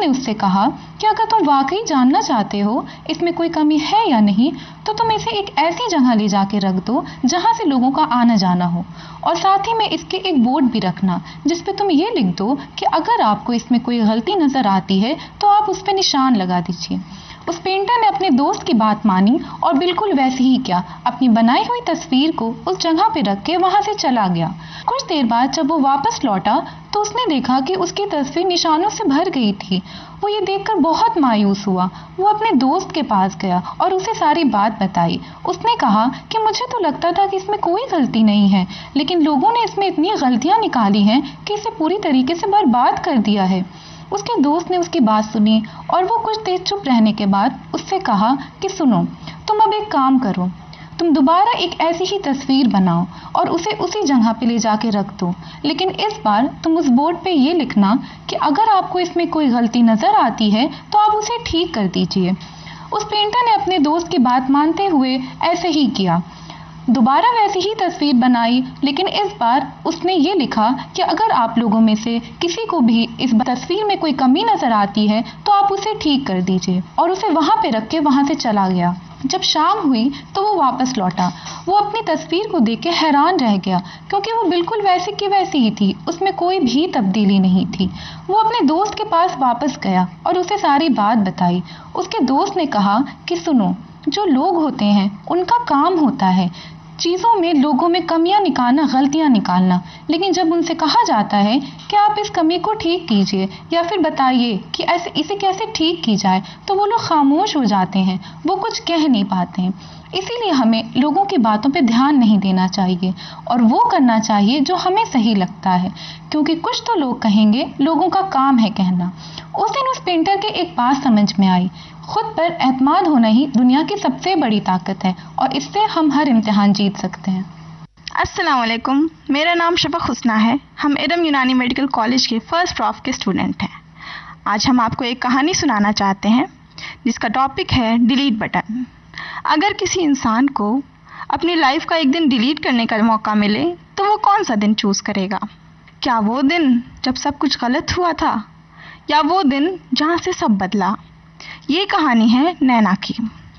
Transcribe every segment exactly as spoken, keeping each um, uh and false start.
ने उससे कहा कि अगर तुम वाकई जानना चाहते हो इसमें कोई कमी है या नहीं तो तुम इसे एक ऐसी जगह ले जाके रख दो जहां से लोगों का आना जाना हो, और साथ ही में इसके एक बोर्ड भी रखना जिस पे तुम ये लिख दो कि अगर आपको इसमें कोई गलती नजर आती है तो आप उस पे निशान लगा दीजिए। उस पेंटर ने अपने दोस्त की बात मानी और बिल्कुल वैसे ही किया, अपनी बनाई हुई तस्वीर को उस जगह पे रख के वहां से चला गया। कुछ देर बाद जब वो वापस लौटा तो उसने देखा कि उसकी तस्वीर निशानों से भर गई थी। वो ये देखकर बहुत मायूस हुआ। वो अपने दोस्त के पास गया और उसे सारी बात बताई। उसने कहा कि मुझे तो लगता था कि इसमें कोई गलती नहीं है, लेकिन लोगों ने इसमें इतनी गलतियां निकाली हैं कि इसे पूरी तरीके से बर्बाद कर दिया है। उसके दोस्त ने उसकी बात सुनी और वो कुछ देर चुप रहने के बाद उससे कहा कि सुनो, तुम अब एक काम करो, तुम दोबारा एक ऐसी ही तस्वीर बनाओ और उसे उसी जगह पे ले जाके रख दो, लेकिन इस बार तुम उस बोर्ड पे ये लिखना कि अगर आपको इसमें कोई गलती नजर आती है तो आप उसे ठीक कर दीजिए। उस पेंटर ने अपने दोस्त की बात मानते हुए ऐसे ही किया, दोबारा वैसी ही तस्वीर बनाई, लेकिन इस बार उसने ये लिखा कि अगर आप लोगों में से किसी को भी इस तस्वीर में कोई कमी नजर आती है तो आप उसे ठीक कर दीजिए, और उसे वहां पे रख के वहां से चला गया। जब शाम हुई तो वो वापस लौटा। वो अपनी तस्वीर को देख के हैरान रह गया क्योंकि वो बिल्कुल वैसी की वैसी ही थी, उसमें कोई भी तब्दीली नहीं थी। वो अपने दोस्त के पास वापस गया और उसे सारी बात बताई। उसके दोस्त ने कहा कि सुनो, जो लोग होते हैं उनका काम होता है चीज़ों में, लोगों में कमियां निकालना, गलतियां निकालना, लेकिन जब उनसे कहा जाता है कि आप इस कमी को ठीक कीजिए या फिर बताइए कि ऐसे इसे कैसे ठीक की जाए तो वो लोग खामोश हो जाते हैं, वो कुछ कह नहीं पाते हैं। इसीलिए हमें लोगों की बातों पे ध्यान नहीं देना चाहिए और वो करना चाहिए जो हमें सही लगता है, क्योंकि कुछ तो लोग कहेंगे, लोगों का काम है कहना। उस दिन उस पेंटर के एक बात समझ में आई, खुद पर एतमाद होना ही दुनिया की सबसे बड़ी ताकत है और इससे हम हर इम्तिहान जीत सकते हैं। अस्सलाम वालेकुम, मेरा नाम शफक हुस्ना है। हम इरम यूनानी मेडिकल कॉलेज के फर्स्ट प्रॉफ के स्टूडेंट हैं। आज हम आपको एक कहानी सुनाना चाहते हैं जिसका टॉपिक है डिलीट बटन। अगर किसी इंसान को अपनी लाइफ का एक दिन डिलीट करने का मौका मिले तो वो कौन सा दिन चूज़ करेगा? क्या वो दिन जब सब कुछ गलत हुआ था या वो दिन जहाँ से सब बदला? ये कहानी है नैना की।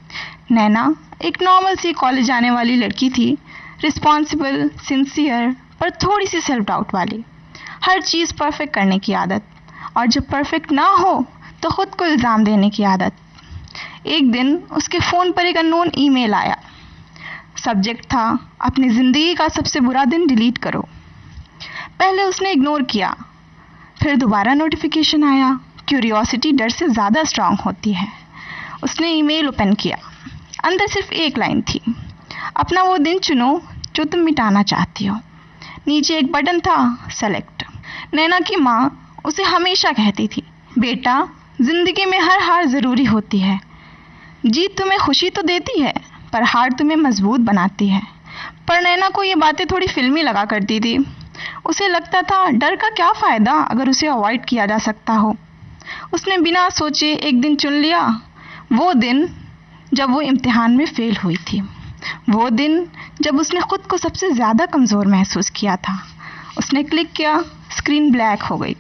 नैना एक नॉर्मल सी कॉलेज जाने वाली लड़की थी, रिस्पॉन्सिबल, सिंसियर, पर थोड़ी सी सेल्फ डाउट वाली। हर चीज़ परफेक्ट करने की आदत, और जब परफेक्ट ना हो तो ख़ुद को इल्ज़ाम देने की आदत। एक दिन उसके फ़ोन पर एक अननोन ईमेल आया। सब्जेक्ट था, अपनी ज़िंदगी का सबसे बुरा दिन डिलीट करो। पहले उसने इग्नोर किया, फिर दोबारा नोटिफिकेशन आया। क्यूरियोसिटी डर से ज़्यादा स्ट्रांग होती है। उसने ईमेल ओपन किया। अंदर सिर्फ एक लाइन थी, अपना वो दिन चुनो जो तुम मिटाना चाहती हो। नीचे एक बटन था, सेलेक्ट। नैना की माँ उसे हमेशा कहती थी, बेटा ज़िंदगी में हर हार ज़रूरी होती है। जीत तुम्हें खुशी तो देती है पर हार तुम्हें मजबूत बनाती है। पर नैना को ये बातें थोड़ी फिल्मी लगा करती थी। उसे लगता था डर का क्या फ़ायदा अगर उसे अवॉइड किया जा सकता हो। उसने बिना सोचे एक दिन चुन लिया, वो दिन जब वो इम्तिहान में फ़ेल हुई थी, वो दिन जब उसने ख़ुद को सबसे ज़्यादा कमज़ोर महसूस किया था। उसने क्लिक किया, स्क्रीन ब्लैक हो गई।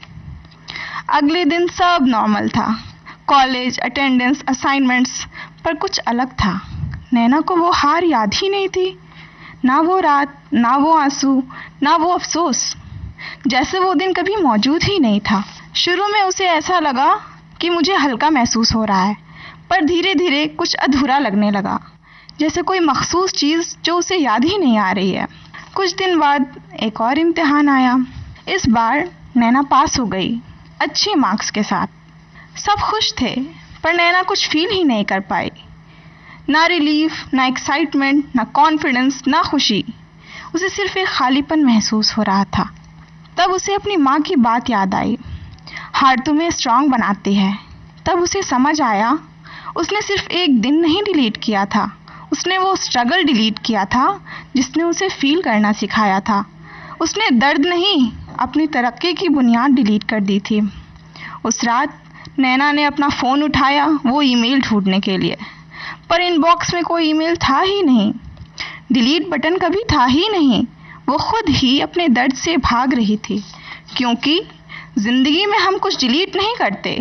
अगले दिन सब नॉर्मल था, कॉलेज, अटेंडेंस, असाइनमेंट्स, पर कुछ अलग था। नैना को वो हार याद ही नहीं थी, ना वो रात, ना वो आंसू, ना वो अफसोस, जैसे वो दिन कभी मौजूद ही नहीं था। शुरू में उसे ऐसा लगा कि मुझे हल्का महसूस हो रहा है, पर धीरे धीरे कुछ अधूरा लगने लगा, जैसे कोई मखसूस चीज़ जो उसे याद ही नहीं आ रही है। कुछ दिन बाद एक और इम्तिहान आया। इस बार नैना पास हो गई, अच्छे मार्क्स के साथ। सब खुश थे, पर नैना कुछ फील ही नहीं कर पाई। ना रिलीफ, ना एक्साइटमेंट, ना कॉन्फिडेंस, ना खुशी। उसे सिर्फ एक खालीपन महसूस हो रहा था। तब उसे अपनी माँ की बात याद आई, हार तुम्हें स्ट्रांग बनाती है। तब उसे समझ आया, उसने सिर्फ एक दिन नहीं डिलीट किया था, उसने वो स्ट्रगल डिलीट किया था जिसने उसे फील करना सिखाया था। उसने दर्द नहीं, अपनी तरक्की की बुनियाद डिलीट कर दी थी। उस रात नैना ने अपना फ़ोन उठाया वो ईमेल ढूंढने के लिए, पर इनबॉक्स में कोई ईमेल था ही नहीं, डिलीट बटन कभी था ही नहीं। वो खुद ही अपने दर्द से भाग रही थी, क्योंकि ज़िंदगी में हम कुछ डिलीट नहीं करते,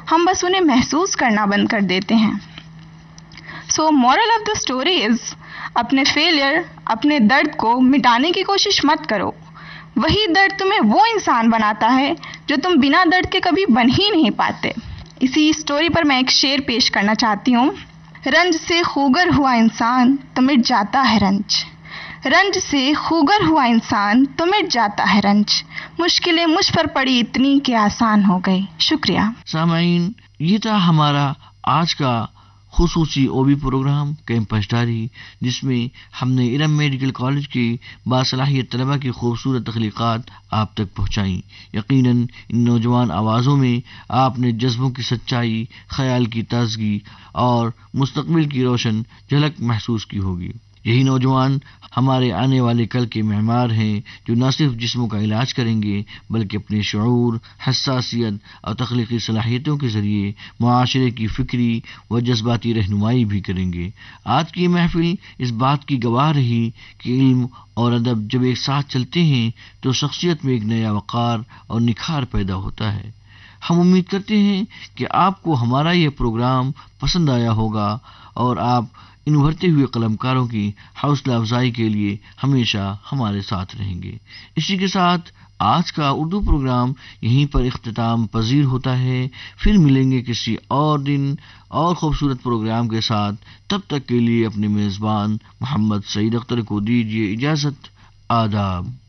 ہم بس انہیں محسوس کرنا بند کر دیتے ہیں. سو moral of the story is اپنے فیلئر، اپنے درد کو مٹانے کی کوشش مت کرو. وہی درد تمہیں وہ انسان بناتا ہے جو تم بنا درد کے کبھی بن ہی نہیں پاتے. اسی اسٹوری پر میں ایک شعر پیش کرنا چاہتی ہوں. رنج سے خوگر ہوا انسان تو مٹ جاتا ہے رنج، رنج سے خوگر ہوا انسان تو مٹ جاتا ہے رنج، مشکلیں مجھ پر پڑی اتنی کہ آسان ہو گئی. شکریہ. سامعین، یہ تھا ہمارا آج کا خصوصی O B programme campus diary, جس میں ہم نے ارم میڈیکل کالج کی باصلاحیت طلبہ کی خوبصورت تخلیقات آپ تک پہنچائیں. یقیناً ان نوجوان آوازوں میں آپ نے جذبوں کی سچائی، خیال کی تازگی اور مستقبل کی روشن جھلک محسوس کی ہوگی. یہی نوجوان ہمارے آنے والے کل کے معمار ہیں، جو نہ صرف جسموں کا علاج کریں گے بلکہ اپنے شعور، حساسیت اور تخلیقی صلاحیتوں کے ذریعے معاشرے کی فکری و جذباتی رہنمائی بھی کریں گے. آج کی محفل اس بات کی گواہ رہی کہ علم اور ادب جب ایک ساتھ چلتے ہیں تو شخصیت میں ایک نیا وقار اور نکھار پیدا ہوتا ہے. ہم امید کرتے ہیں کہ آپ کو ہمارا یہ پروگرام پسند آیا ہوگا اور آپ ان ابھرتے ہوئے قلمکاروں کی حوصلہ افزائی کے لیے ہمیشہ ہمارے ساتھ رہیں گے. اسی کے ساتھ آج کا اردو پروگرام یہیں پر اختتام پذیر ہوتا ہے. پھر ملیں گے کسی اور دن اور خوبصورت پروگرام کے ساتھ. تب تک کے لیے اپنے میزبان محمد سعید اختر کو دیجیے اجازت. آداب.